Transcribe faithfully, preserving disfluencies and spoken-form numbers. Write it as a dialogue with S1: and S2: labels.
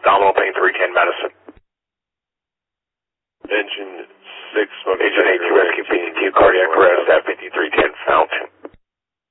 S1: Abdominal pain, three ten medicine.
S2: Engine six.
S1: Agent eight two S Q P T cardiac arrest, F